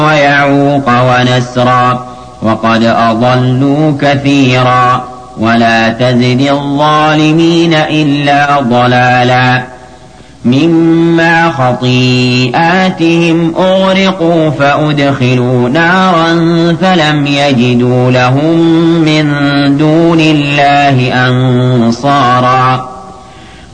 ويعوق ونسرا وقد أضلوا كثيرا ولا تزد الظالمين إلا ضلالا مما خطيئاتهم أغرقوا فأدخلوا نارا فلم يجدوا لهم من دون الله أنصارا